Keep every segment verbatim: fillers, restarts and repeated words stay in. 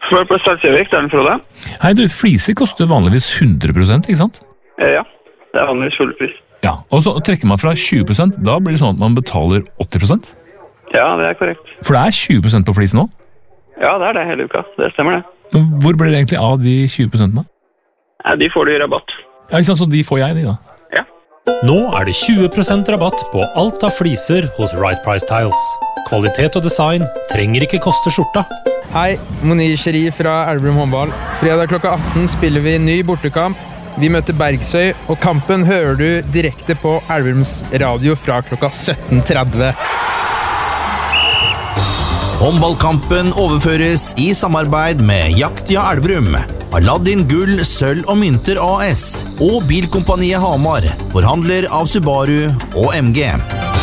Var på Salsjøvik, det er den, Frode. Hei du, fliser koster vanligvis hundre prosent, ikke sant? Eh, ja, det er vanligvis fullpris. Ja, og så trekker man fra tjue prosent, da blir det sånn at man betaler åtti prosent? Ja, det er korrekt. For det er tjue prosent på flis nå? Ja, det er det hele uka. Det stemmer det. Men hvor blir det egentlig av de tjue prosentene? Ja, de får du i rabatt. Ja, ikke sant, så de får jeg, de da? Ja. Nå er det tjue prosent rabatt på alt av fliser hos Right Price Tiles. Kvalitet og design trenger ikke koste skjorta. Hei, Monir Sheri fra Elverum håndball. Fredag klokka atten spiller vi ny bortekamp. Vi møter Bergsøy, og kampen hører du direkte på Elverums radio fra klokka sytten tretti. Håndballkampen overføres i samarbeid med Jaktia Elverum, Aladdin Gull, Sølv og Mynter A S og Bilkompaniet Hamar, forhandler av Subaru og M G.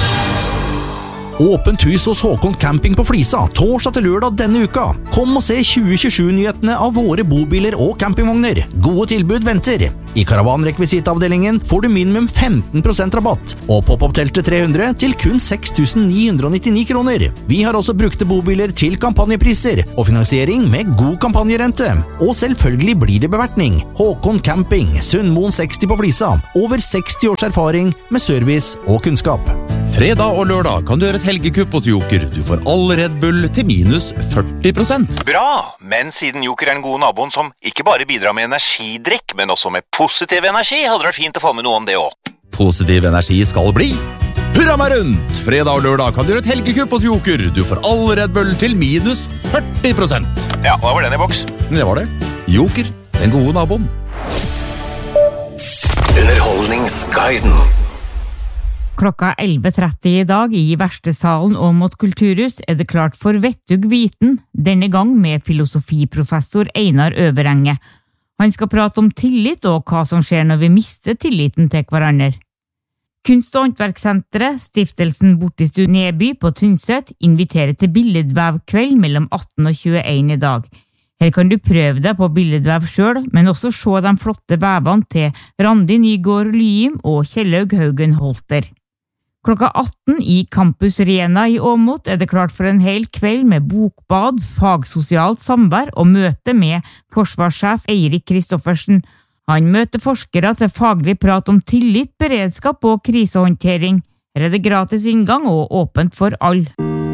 Åpent hus hos Håkon Camping på Flisa, torsdag til lørdag denne uka. Kom og se tjue tjuesju-nyhetene av våre bobiler og campingvogner. Gode tilbud venter. I karavanrekvisittavdelingen får du minimum femten prosent rabatt, og pop-up-teltet tre hundre til kun seks tusen ni hundre nittini kroner. Vi har også brukte bobiler til kampanjepriser, og finansiering med god kampanjerente. Og selvfølgelig blir det bevertning. Håkon Camping, Sundmoen seksti på Flisa. Over seksti års erfaring med service og kunnskap. Fredag og lørdag kan du gjøre et helgekupp hos Joker. Du får all Red Bull til minus førti prosent. Bra, men siden Joker er den gode naboen som ikke bare bidrar med energidrikk, men også med positiv energi, hadde det vært fint å få med noe om det også. Positiv energi skal bli. Hurra meg rundt! Fredag og lørdag kan du gjøre et helgekupp hos Joker. Du får all Red Bull til minus førti prosent. Ja, hva var den i boks? Det var det. Joker, den gode naboen. Underholdningsguiden. Klokka elleve tretti i dag i Verkstedsalen og mot Kulturhus er det klart for Vettug Viten, denne gang med filosofiprofessor Einar Øverenge. Han skal prate om tillit og hva som skjer når vi mister tilliten til hverandre. Kunst- og håndverkssenteret, stiftelsen Bortistu Neby på Tynset, inviterer til billedvevkveld mellom atten og tjueen i dag. Her kan du prøve deg på billedvev selv, men også se de flotte vevene til Randi Nygaard Lyim og Kjellaug Haugen Holter. Klokka atten i Campus Rena i Åmot er det klart for en hel kveld med bokbad, fagsosialt samvær og møte med forsvarssjef Eirik Kristoffersen. Han møter forskere til faglig prat om tillit, beredskap og krisehåndtering. Her er det gratis inngang og åpent for alle.